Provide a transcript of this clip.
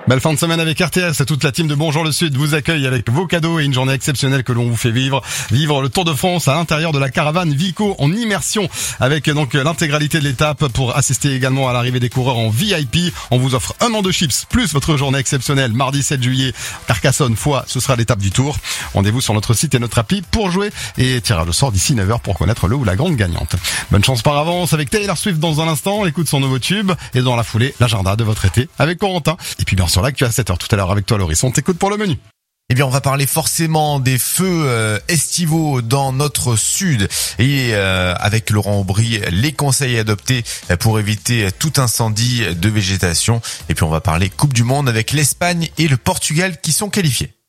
Belle fin de semaine avec RTS. Toute la team de Bonjour le Sud vous accueille avec vos cadeaux et une journée exceptionnelle que l'on vous fait vivre. Vivre le Tour de France à l'intérieur de la caravane Vico en immersion avec donc l'intégralité de l'étape pour assister également à l'arrivée des coureurs en VIP. On vous offre un an de chips plus votre journée exceptionnelle mardi 7 juillet. Carcassonne, Foix, ce sera l'étape du Tour. Rendez-vous sur notre site et notre appli pour jouer et tirage au sort d'ici 9h pour connaître le ou la grande gagnante. Bonne chance par avance avec Taylor Swift dans un instant. Écoute son nouveau tube et dans la foulée, l'agenda de votre été avec Corentin. Et puis bien sûr là que tu as 7h tout à l'heure avec toi Loris. On t'écoute pour le menu. Eh bien, on va parler forcément des feux estivaux dans notre sud et avec Laurent Aubry, les conseils à adopter pour éviter tout incendie de végétation. Et puis, on va parler Coupe du Monde avec l'Espagne et le Portugal qui sont qualifiés.